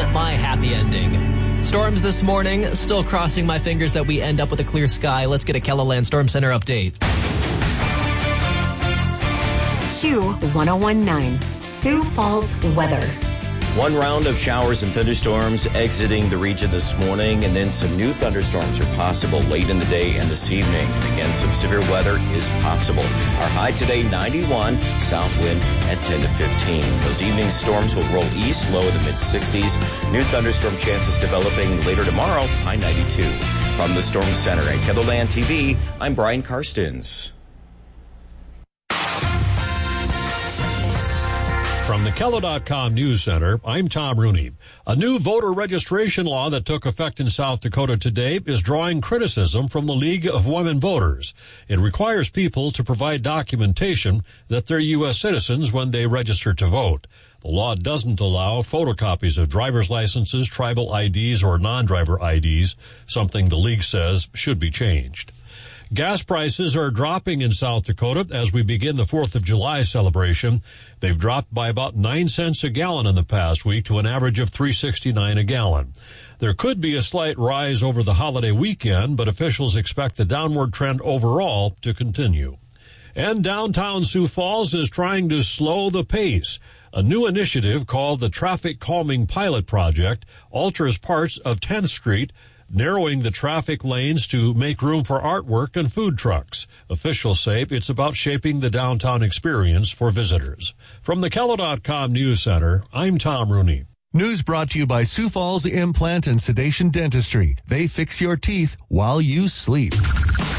have my happy ending. Storms this morning, still crossing my fingers that we end up with a clear sky. Let's get a KELOLAND Storm Center update. Q1019, Sioux Falls weather. One round of showers and thunderstorms exiting the region this morning, and then some new thunderstorms are possible late in the day and this evening. Again, some severe weather is possible. Our high today, 91, south wind at 10 to 15. Those evening storms will roll east, low in the mid-60s. New thunderstorm chances developing later tomorrow, high 92. From the Storm Center at KELOLAND TV, I'm Brian Karstens. From the KELO.com News Center, I'm Tom Rooney. A new voter registration law that took effect in South Dakota today is drawing criticism from the League of Women Voters. It requires people to provide documentation that they're U.S. citizens when they register to vote. The law doesn't allow photocopies of driver's licenses, tribal IDs, or non-driver IDs, something the League says should be changed. Gas prices are dropping in South Dakota as we begin the 4th of July celebration. They've dropped by about 9 cents a gallon in the past week to an average of $3.69 a gallon. There could be a slight rise over the holiday weekend, but officials expect the downward trend overall to continue. And downtown Sioux Falls is trying to slow the pace. A new initiative called the Traffic Calming Pilot Project alters parts of 10th Street, narrowing the traffic lanes to make room for artwork and food trucks. Officials say it's about shaping the downtown experience for visitors. From the KELO.com News Center, I'm Tom Rooney. News brought to you by Sioux Falls Implant and Sedation Dentistry. They fix your teeth while you sleep.